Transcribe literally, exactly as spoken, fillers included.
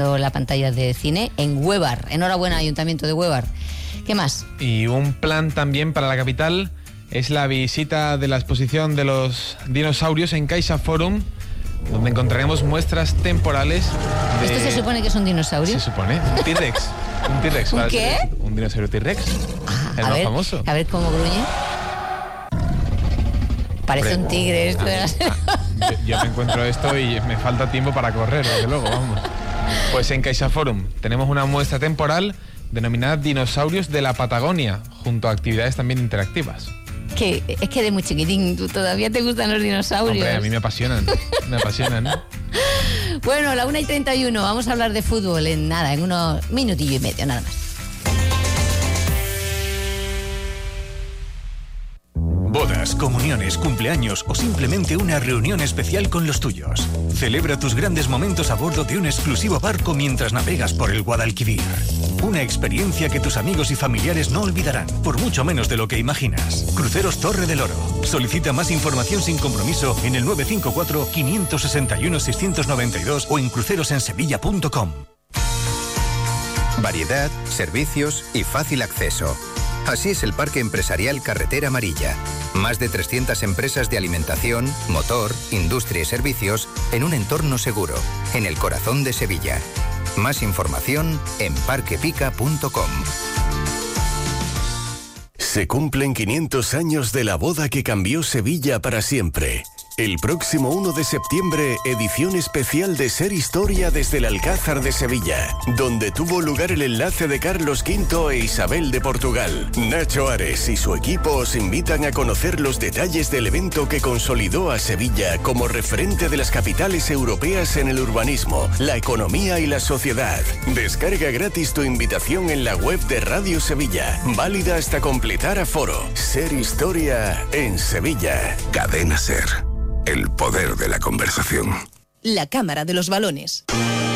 la pantalla de cine en Huévar. Enhorabuena, Ayuntamiento de Huévar. ¿Qué más? Y un plan también para la capital es la visita de la exposición de los dinosaurios en Caixa Forum, donde encontraremos muestras temporales de... ¿Esto se supone que es un dinosaurio? Se supone, un T-Rex. Un T-Rex. ¿Un qué? Ser, un dinosaurio T-Rex. Ah, el a más ver, famoso. A ver cómo gruñe. Parece Hombre, un tigre esto. Ah, yo, yo me encuentro esto y me falta tiempo para correr, desde luego, vamos. Pues en Caixa Forum tenemos una muestra temporal denominada Dinosaurios de la Patagonia, junto a actividades también interactivas. Que es que de muy chiquitín, ¿tú todavía te gustan los dinosaurios? Hombre, a mí me apasionan, me apasionan, ¿no? Bueno, la una y treinta y uno, vamos a hablar de fútbol en nada, en unos minutillo y medio, nada más. Bodas, comuniones, cumpleaños o simplemente una reunión especial con los tuyos. Celebra tus grandes momentos a bordo de un exclusivo barco mientras navegas por el Guadalquivir. Una experiencia que tus amigos y familiares no olvidarán, por mucho menos de lo que imaginas. Cruceros Torre del Oro. Solicita más información sin compromiso en el nueve cinco cuatro, cinco seis uno, seis nueve dos o en crucerosensevilla punto com. Variedad, servicios y fácil acceso. Así es el Parque Empresarial Carretera Amarilla. Más de trescientas empresas de alimentación, motor, industria y servicios en un entorno seguro, en el corazón de Sevilla. Más información en parquepica punto com. Se cumplen quinientos años de la boda que cambió Sevilla para siempre. El próximo uno de septiembre, edición especial de Ser Historia desde el Alcázar de Sevilla, donde tuvo lugar el enlace de Carlos quinto e Isabel de Portugal. Nacho Ares y su equipo os invitan a conocer los detalles del evento que consolidó a Sevilla como referente de las capitales europeas en el urbanismo, la economía y la sociedad. Descarga gratis tu invitación en la web de Radio Sevilla, válida hasta completar aforo. Ser Historia en Sevilla. Cadena Ser. El poder de la conversación. La Cámara de los Balones.